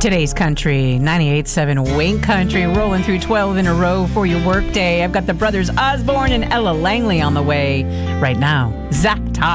Today's country, 98.7 Wink Country, rolling through 12 in a row for your workday. I've got the brothers Osborne and Ella Langley on the way right now. Zach Top.